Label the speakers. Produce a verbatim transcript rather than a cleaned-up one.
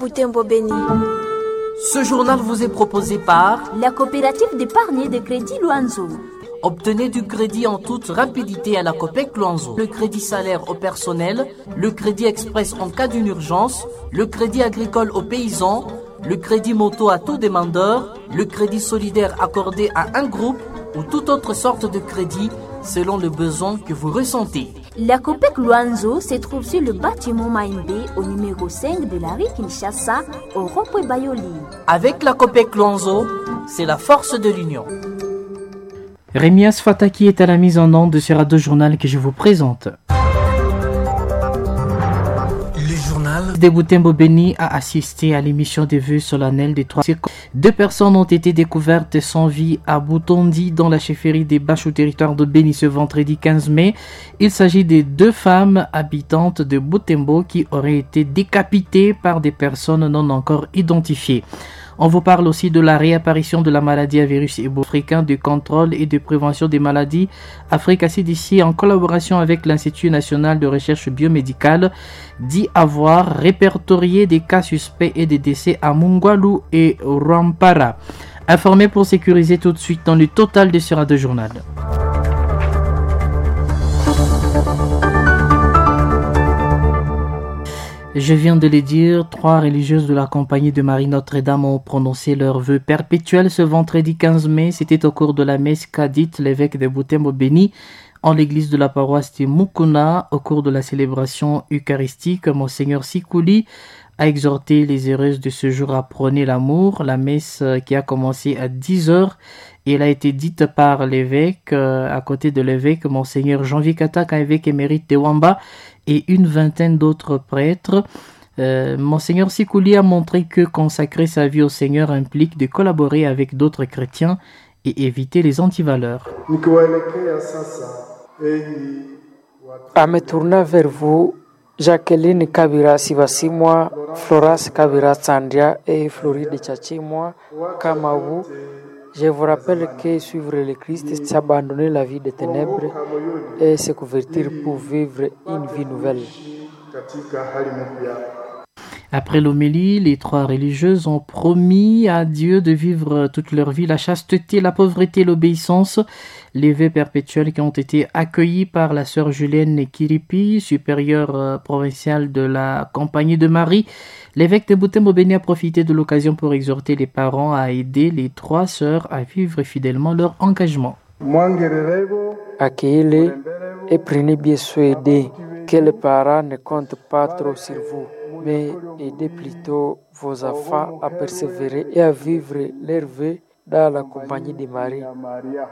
Speaker 1: Butembo Béni.
Speaker 2: Ce journal vous est proposé par
Speaker 1: la coopérative d'épargne et de crédit Luanzo.
Speaker 2: Obtenez du crédit en toute rapidité à la Copec Luanzo. Le crédit salaire au personnel, le crédit express en cas d'une urgence, le crédit agricole aux paysans, le crédit moto à tout demandeur, le crédit solidaire accordé à un groupe ou toute autre sorte de crédit selon le besoin que vous ressentez.
Speaker 1: La Copec Luanzo se trouve sur le bâtiment Maïmbé au numéro cinq de la rue Kinshasa au rond-point Bayoli.
Speaker 2: Avec la Copec Luanzo, c'est la force de l'union.
Speaker 3: Rémias Fataki est à la mise en onde de ce radio journal que je vous présente.
Speaker 2: Le journal
Speaker 3: de Butembo Béni a assisté à l'émission des vœux solennels des trois. Deux personnes ont été découvertes sans vie à Boutondi dans la chefferie des Bâches au territoire de Béni ce vendredi quinze mai. Il s'agit de deux femmes habitantes de Butembo qui auraient été décapitées par des personnes non encore identifiées. On vous parle aussi de la réapparition de la maladie à virus ébo-africain, de contrôle et de prévention des maladies Afrique C D C en collaboration avec l'Institut national de recherche biomédicale, dit avoir répertorié des cas suspects et des décès à Mungwalu et Rwampara. Informé pour sécuriser tout de suite dans le total de ce radio journal. Je viens de le dire, trois religieuses de la compagnie de Marie Notre-Dame ont prononcé leurs vœux perpétuels ce vendredi quinze mai. C'était au cours de la messe qu'a dite l'évêque de Butembo Béni en l'église de la paroisse de Mukuna. Au cours de la célébration eucharistique, Monseigneur Sikouli a exhorté les heureuses de ce jour à prôner l'amour. La messe qui a commencé à dix heures, elle a été dite par l'évêque. À côté de l'évêque, Monseigneur Jean-Vic Kataka, évêque émérite de Wamba, et une vingtaine d'autres prêtres. Euh, Monseigneur Sikouli a montré que consacrer sa vie au Seigneur implique de collaborer avec d'autres chrétiens et éviter les antivaleurs.
Speaker 4: À me tourner vers vous, Jacqueline Kabira Sivasimwa, Floras Kabira Sandia et Floride Tchachimwa, Kamawu. Je vous rappelle que suivre le Christ, c'est abandonner la vie des ténèbres et se convertir pour vivre une vie nouvelle.
Speaker 3: Après l'homélie, les trois religieuses ont promis à Dieu de vivre toute leur vie la chasteté, la pauvreté, l'obéissance. Les vœux perpétuels qui ont été accueillis par la sœur Julienne Kiripi, supérieure provinciale de la Compagnie de Marie. L'évêque de Butembo Béni a profité de l'occasion pour exhorter les parents à aider les trois sœurs à vivre fidèlement leur engagement.
Speaker 4: Accueillez-les et prenez bien soin d'eux, que les parents ne comptent pas trop sur vous, mais aidez plutôt vos enfants à persévérer et à vivre leur vie dans la compagnie de Marie.